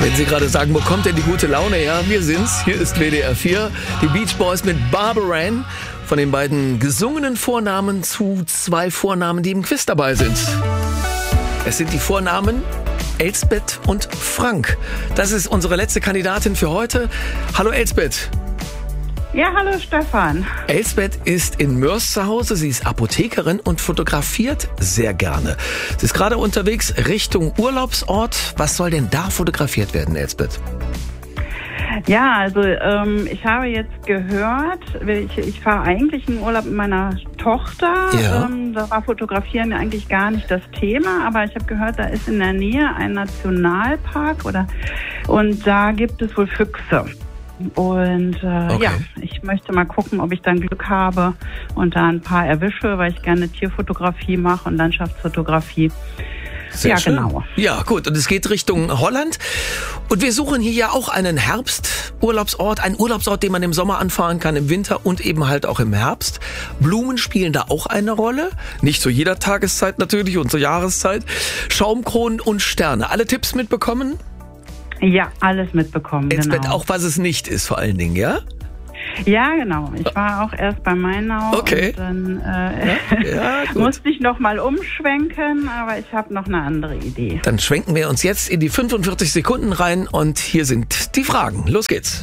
Wenn Sie gerade sagen, wo kommt denn die gute Laune her? Wir sind's. Hier ist WDR 4. Die Beach Boys mit Barbara Ann. Von den beiden gesungenen Vornamen zu 2 Vornamen, die im Quiz dabei sind. Es sind die Vornamen Elsbeth und Frank. Das ist unsere letzte Kandidatin für heute. Hallo Elsbeth. Ja, hallo Stefan. Elsbeth ist in Mörs zu Hause. Sie ist Apothekerin und fotografiert sehr gerne. Sie ist gerade unterwegs Richtung Urlaubsort. Was soll denn da fotografiert werden, Elsbeth? Ja, also ich habe jetzt gehört, ich fahre eigentlich in Urlaub mit meiner Tochter. Ja. Da war Fotografieren eigentlich gar nicht das Thema, aber ich habe gehört, da ist in der Nähe ein Nationalpark und da gibt es wohl Füchse. Und Okay. ja, ich möchte mal gucken, ob ich dann Glück habe und da ein paar erwische, weil ich gerne Tierfotografie mache und Landschaftsfotografie. Sehr ja, schön. genau. Ja, gut. Und es geht Richtung Holland. Und wir suchen hier ja auch einen Herbsturlaubsort. Einen Urlaubsort, den man im Sommer anfahren kann, im Winter und eben halt auch im Herbst. Blumen spielen da auch eine Rolle. Nicht zu jeder Tageszeit natürlich und zur Jahreszeit. Schaumkronen und Sterne. Alle Tipps mitbekommen? Ja, alles mitbekommen, Elsbeth, genau. auch was es nicht ist vor allen Dingen, ja? Ja, genau. Ich war auch erst bei Mainau Okay. und dann Ja, gut. musste ich noch mal umschwenken, aber ich habe noch eine andere Idee. Dann schwenken wir uns jetzt in die 45 Sekunden rein und hier sind die Fragen. Los geht's.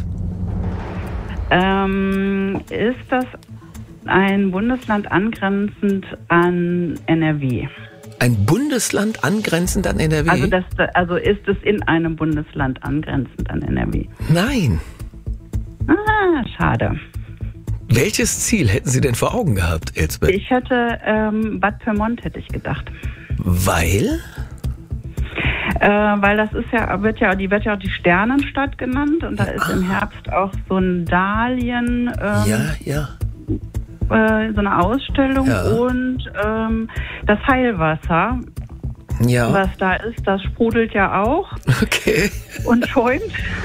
Ist das ein Bundesland angrenzend an NRW? Ein Bundesland angrenzend an NRW? Also ist es in einem Bundesland angrenzend an NRW? Nein. Ah, schade. Welches Ziel hätten Sie denn vor Augen gehabt, Elsbeth? Ich hätte Bad Pyrmont hätte ich gedacht. Weil? Weil das ist ja, die wird ja auch die Sternenstadt genannt und da ist im Herbst auch so ein Dahlien, Ja. so eine Ausstellung Ja. und das Heilwasser, Ja. was da ist, das sprudelt ja auch Okay. und schäumt.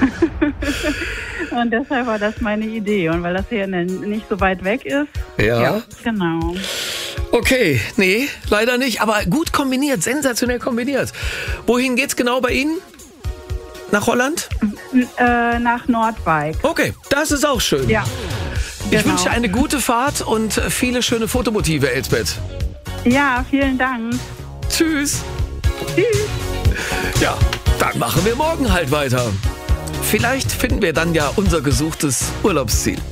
Und deshalb war das meine Idee. Und weil das hier nicht so weit weg ist. Ja. Genau. Okay, nee, leider nicht, aber gut kombiniert, sensationell kombiniert. Wohin geht's genau bei Ihnen? Nach Holland? Nach Nordwijk. Okay, das ist auch schön. Ja. Ich Genau. wünsche eine gute Fahrt und viele schöne Fotomotive, Elsbeth. Ja, vielen Dank. Tschüss. Tschüss. Ja, dann machen wir morgen halt weiter. Vielleicht finden wir dann ja unser gesuchtes Urlaubsziel.